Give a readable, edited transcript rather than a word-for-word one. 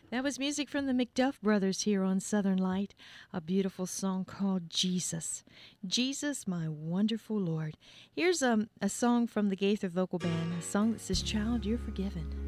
That was music from the McDuff Brothers here on Southern Light, a beautiful song called Jesus. Jesus, my wonderful Lord. Here's a song from the Gaither Vocal Band, a song that says, Child, you're forgiven.